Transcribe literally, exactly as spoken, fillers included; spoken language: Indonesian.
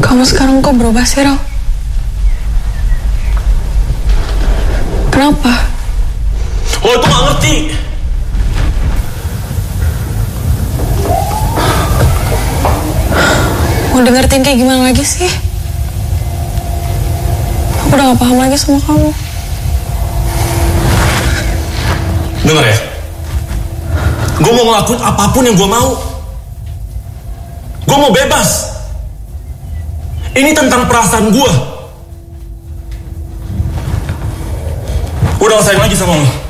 Kamu sekarang kok berubah sih, Ral? Kenapa? Lo itu gak ngerti. Mau dengerin kayak gimana lagi sih? Aku udah gak paham lagi sama kamu. Dengar ya, gue mau ngelakuin apapun yang gue mau. Gue mau bebas. Ini tentang perasaan gue. Udah gak sayang lagi sama lo.